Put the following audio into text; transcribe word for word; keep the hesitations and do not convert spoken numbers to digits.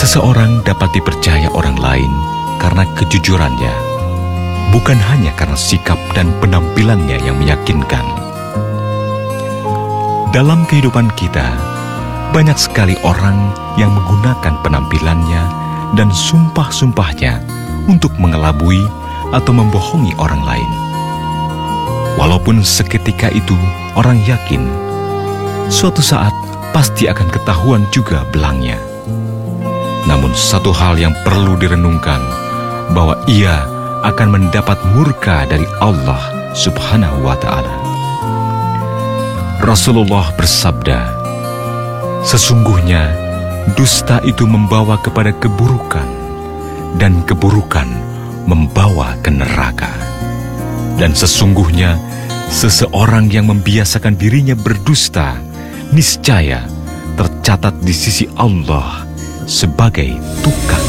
Seseorang dapat dipercaya orang lain karena kejujurannya, bukan hanya karena sikap dan penampilannya yang meyakinkan. Dalam kehidupan kita, banyak sekali orang yang menggunakan penampilannya dan sumpah-sumpahnya untuk mengelabui atau membohongi orang lain. Walaupun seketika itu orang yakin, suatu saat pasti akan ketahuan juga belangnya. Namun satu hal yang perlu direnungkan, bahwa ia akan mendapat murka dari Allah Subhanahu wa Ta'ala. Rasulullah bersabda, sesungguhnya dusta itu membawa kepada keburukan, dan keburukan membawa ke neraka. Dan sesungguhnya seseorang yang membiasakan dirinya berdusta, niscaya tercatat di sisi Allah sebagai tukang